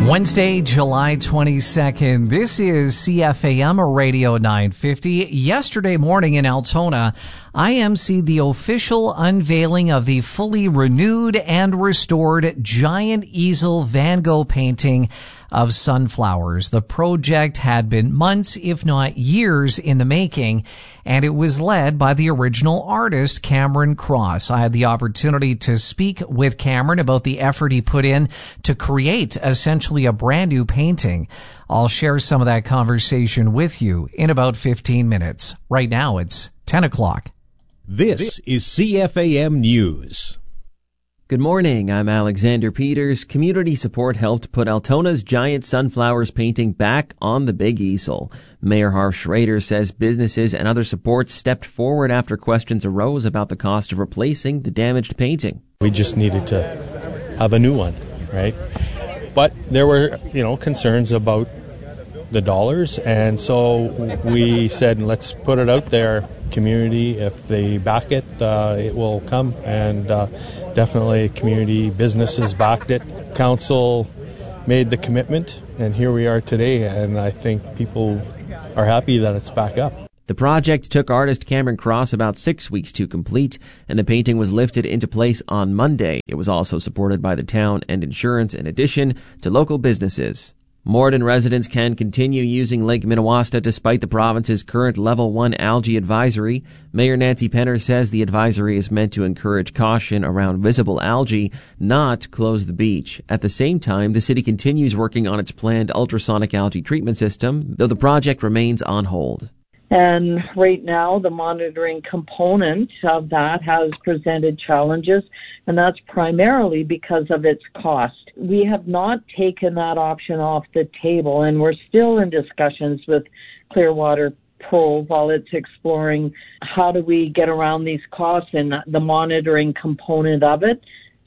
Wednesday, July 22nd. This is CFAM Radio 950. Yesterday morning in Altona, I emceed the official unveiling of the fully renewed and restored giant easel Van Gogh painting of sunflowers. The project had been months, if not years, in the making, and it was led by the original artist, Cameron Cross. I had the opportunity to speak with Cameron about the effort he put in to create essentially a brand new painting. I'll share some of that conversation with you in about 15 minutes. Right now, it's 10 o'clock. This is CFAM News. Good morning, I'm Alexander Peters. Community support helped put Altona's giant sunflowers painting back on the big easel. Mayor Harv Schrader says businesses and other supports stepped forward after questions arose about the cost of replacing the damaged painting. We just needed to have a new one, right? But there were, concerns about the dollars, and so we said, let's put it out there. Community, if they back it, it will come, and definitely community businesses backed it. Council made the commitment, and here we are today, and I think people are happy that it's back up. The project took artist Cameron Cross about 6 weeks to complete, and the painting was lifted into place on Monday. It was also supported by the town and insurance in addition to local businesses. Morden residents can continue using Lake Minnewaska despite the province's current Level 1 algae advisory. Mayor Nancy Penner says the advisory is meant to encourage caution around visible algae, not close the beach. At the same time, the city continues working on its planned ultrasonic algae treatment system, though the project remains on hold. And right now, the monitoring component of that has presented challenges, and that's primarily because of its cost. We have not taken that option off the table, and we're still in discussions with Clearwater Pro while it's exploring how do we get around these costs and the monitoring component of it.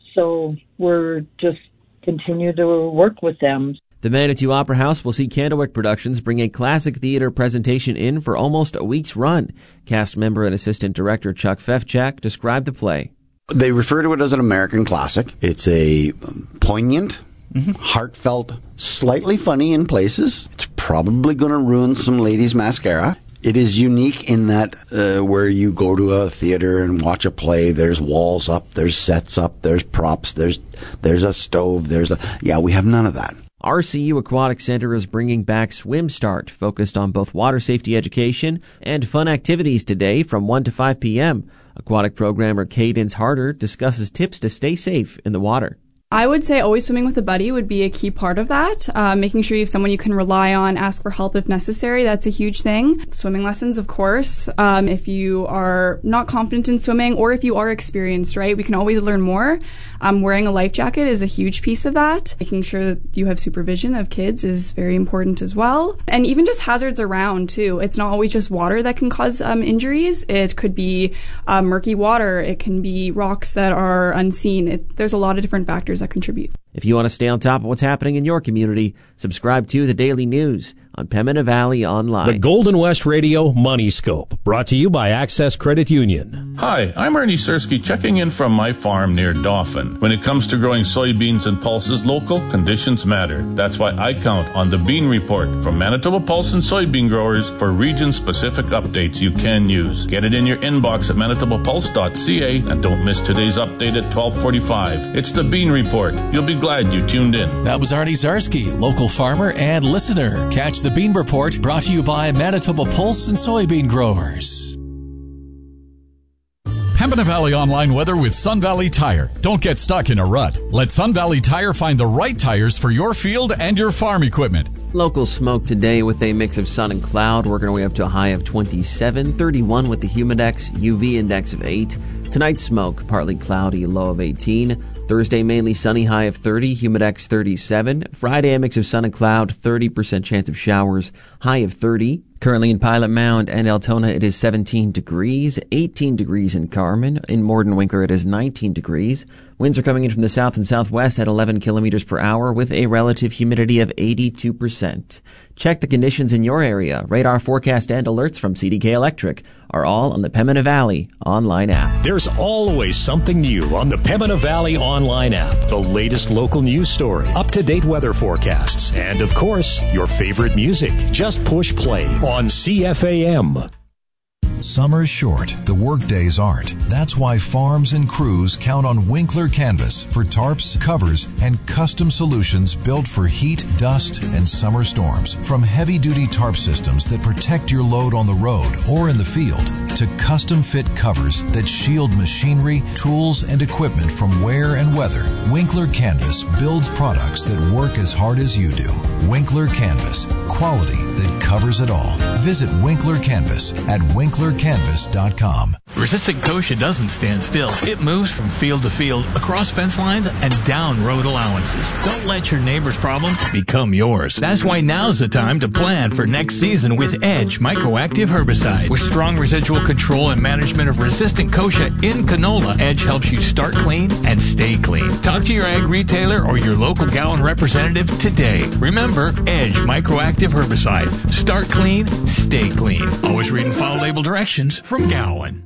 So we're just continue to work with them. The Manitou Opera House will see Candlewick Productions bring a classic theater presentation in for almost a week's run. Cast member and assistant director Chuck Fefchak described the play. They refer to it as an American classic. It's a poignant, heartfelt, slightly funny in places. It's probably going to ruin some ladies' mascara. It is unique in that where you go to a theater and watch a play, there's walls up, there's sets up, there's props, there's a stove, we have none of that. RCU Aquatic Center is bringing back Swim Start, focused on both water safety education and fun activities today from 1 to 5 p.m. Aquatic programmer Cadence Harder discusses tips to stay safe in the water. I would say always swimming with a buddy would be a key part of that. Making sure you have someone you can rely on, ask for help if necessary. That's a huge thing. Swimming lessons, of course. If you are not confident in swimming or if you are experienced, right, we can always learn more. Wearing a life jacket is a huge piece of that. Making sure that you have supervision of kids is very important as well. And even just hazards around, too. It's not always just water that can cause injuries. It could be murky water. It can be rocks that are unseen. There's a lot of different factors that contribute. If you want to stay on top of what's happening in your community, subscribe to The Daily News on Pembina Valley Online. The Golden West Radio Money Scope, brought to you by Access Credit Union. Hi, I'm Ernie Sersky checking in from my farm near Dauphin. When it comes to growing soybeans and pulses local, conditions matter. That's why I count on the Bean Report from Manitoba Pulse and soybean growers for region-specific updates you can use. Get it in your inbox at manitobapulse.ca and don't miss today's update at 12:45. It's the Bean Report. You'll be glad you tuned in. That was Arnie Zarsky, local farmer and listener. Catch the Bean Report, brought to you by Manitoba Pulse and soybean growers. Pembina Valley Online weather with Sun Valley Tire. Don't get stuck in a rut. Let Sun Valley Tire find the right tires for your field and your farm equipment. Local smoke today with a mix of sun and cloud, working our way up to a high of 27, 31 with the humidex, UV index of 8. Tonight smoke, partly cloudy, low of 18. Thursday, mainly sunny, high of 30, humidex 37. Friday, a mix of sun and cloud, 30% chance of showers, high of 30. Currently in Pilot Mound and Altona, it is 17 degrees, 18 degrees in Carmen. In Morden Winkler, it is 19 degrees. Winds are coming in from the south and southwest at 11 kilometers per hour with a relative humidity of 82%. Check the conditions in your area. Radar forecast and alerts from CDK Electric are all on the Pembina Valley online app. There's always something new on the Pembina Valley online app. The latest local news story, up-to-date weather forecasts, and of course, your favorite music. Just push play on CFAM. Summer's short, the work days aren't. That's why farms and crews count on Winkler Canvas for tarps, covers, and custom solutions built for heat, dust, and summer storms. From heavy-duty tarp systems that protect your load on the road or in the field, to custom-fit covers that shield machinery, tools, and equipment from wear and weather, Winkler Canvas builds products that work as hard as you do. Winkler Canvas, quality that covers it all. Visit Winkler Canvas at winklercanvas.com. Resistant Kochia doesn't stand still. It moves from field to field, across fence lines, and down road allowances. Don't let your neighbor's problem become yours. That's why now's the time to plan for next season with Edge Microactive Herbicide. With strong residual control and management of resistant kochia in canola, Edge helps you start clean and stay clean. Talk to your ag retailer or your local Gowan representative today. Remember, Edge Microactive Herbicide. Start clean, stay clean. Always read and follow label directions from Gowan.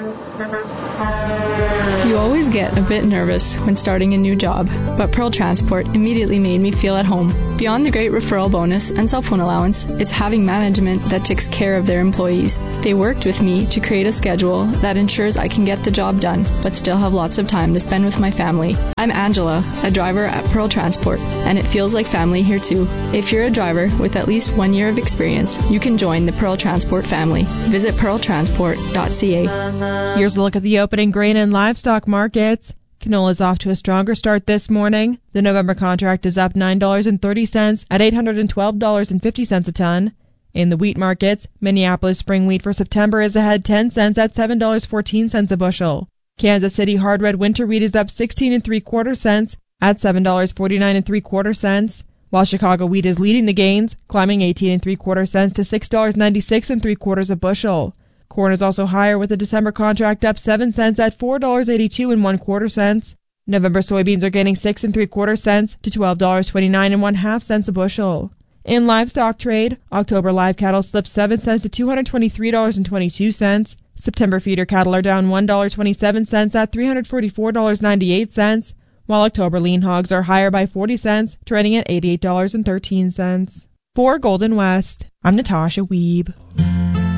You always get a bit nervous when starting a new job, but Pearl Transport immediately made me feel at home. Beyond the great referral bonus and cell phone allowance, it's having management that takes care of their employees. They worked with me to create a schedule that ensures I can get the job done, but still have lots of time to spend with my family. I'm Angela, a driver at Pearl Transport, and it feels like family here too. If you're a driver with at least 1 year of experience, you can join the Pearl Transport family. Visit pearltransport.ca. Here's a look at the opening grain and livestock markets. Canola is off to a stronger start this morning. The November contract is up $9.30 at $812.50 a ton. In the wheat markets, Minneapolis spring wheat for September is ahead 10 cents at $7.14 a bushel. Kansas City hard red winter wheat is up 16 3/4 cents at $7.49 3/4 cents, while Chicago wheat is leading the gains, climbing 18 3/4 cents to $6.96 3/4 a bushel. Corn is also higher with the December contract up 7 cents at $4.82 1/4 cents. November soybeans are gaining 6 3/4 cents to $12.29 1/2 cents a bushel. In livestock trade, October live cattle slipped 7 cents to $223.22. September feeder cattle are down $1.27 at $344.98, while October lean hogs are higher by 40 cents, trading at $88.13. For Golden West, I'm Natasha Wiebe.